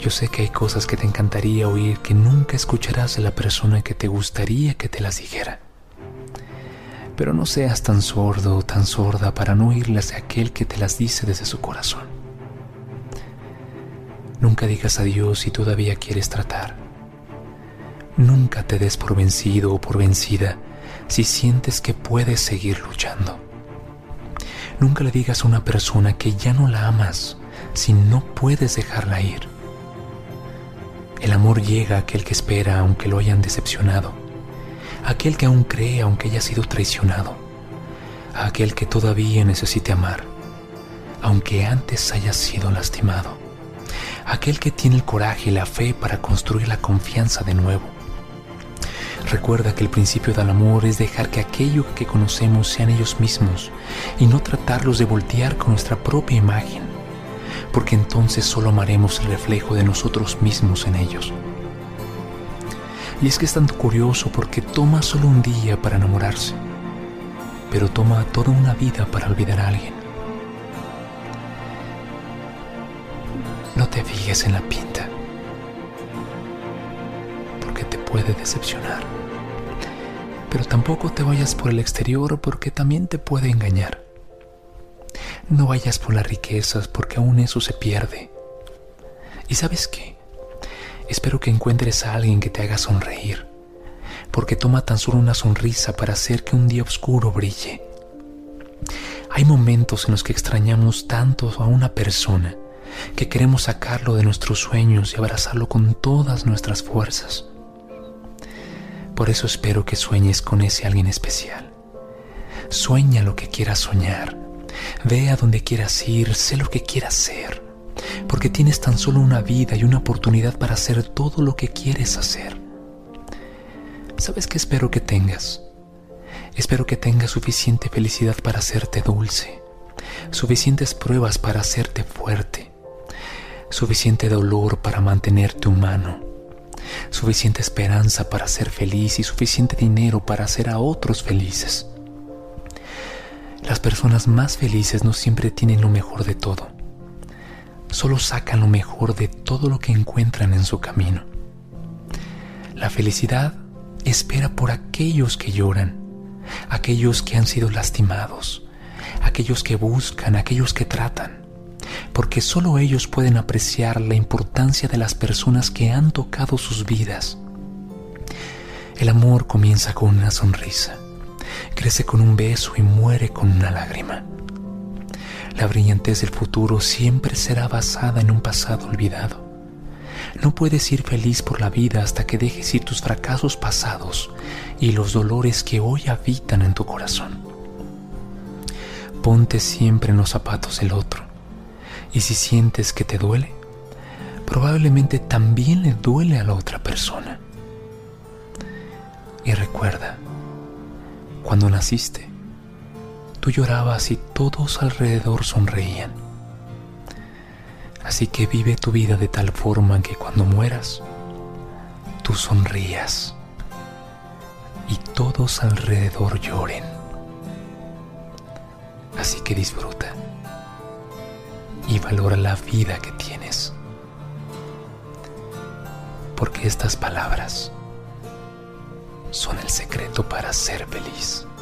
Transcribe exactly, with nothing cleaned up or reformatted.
Yo sé que hay cosas que te encantaría oír que nunca escucharás de la persona que te gustaría que te las dijera. Pero no seas tan sordo o tan sorda para no oírlas de aquel que te las dice desde su corazón. Nunca digas adiós si todavía quieres tratar. Nunca te des por vencido o por vencida si sientes que puedes seguir luchando. Nunca le digas a una persona que ya no la amas si no puedes dejarla ir. El amor llega a aquel que espera aunque lo hayan decepcionado, a aquel que aún cree aunque haya sido traicionado, a aquel que todavía necesite amar, aunque antes haya sido lastimado, a aquel que tiene el coraje y la fe para construir la confianza de nuevo. Recuerda que el principio del amor es dejar que aquello que conocemos sean ellos mismos y no tratarlos de voltear con nuestra propia imagen, porque entonces solo amaremos el reflejo de nosotros mismos en ellos. Y es que es tanto curioso porque toma solo un día para enamorarse, pero toma toda una vida para olvidar a alguien. No te fijes en la pinta, porque te puede decepcionar. Pero tampoco te vayas por el exterior porque también te puede engañar. No vayas por las riquezas porque aún eso se pierde. ¿Y sabes qué? Espero que encuentres a alguien que te haga sonreír, porque toma tan solo una sonrisa para hacer que un día oscuro brille. Hay momentos en los que extrañamos tanto a una persona que queremos sacarlo de nuestros sueños y abrazarlo con todas nuestras fuerzas. Por eso espero que sueñes con ese alguien especial. Sueña lo que quieras soñar. Ve a donde quieras ir, sé lo que quieras ser, porque tienes tan solo una vida y una oportunidad para hacer todo lo que quieres hacer. ¿Sabes qué espero que tengas? Espero que tengas suficiente felicidad para hacerte dulce, suficientes pruebas para hacerte fuerte, suficiente dolor para mantenerte humano, suficiente esperanza para ser feliz y suficiente dinero para hacer a otros felices. Las personas más felices no siempre tienen lo mejor de todo. Solo sacan lo mejor de todo lo que encuentran en su camino. La felicidad espera por aquellos que lloran, aquellos que han sido lastimados, aquellos que buscan, aquellos que tratan, porque solo ellos pueden apreciar la importancia de las personas que han tocado sus vidas. El amor comienza con una sonrisa, crece con un beso y muere con una lágrima. La brillantez del futuro siempre será basada en un pasado olvidado. No puedes ir feliz por la vida hasta que dejes ir tus fracasos pasados y los dolores que hoy habitan en tu corazón. Ponte siempre en los zapatos del otro, y si sientes que te duele, probablemente también le duele a la otra persona. Y recuerda, cuando naciste, tú llorabas y todos alrededor sonreían. Así que vive tu vida de tal forma que cuando mueras, tú sonrías y todos alrededor lloren. Así que disfruta y valora la vida que tienes, porque estas palabras son el secreto para ser feliz.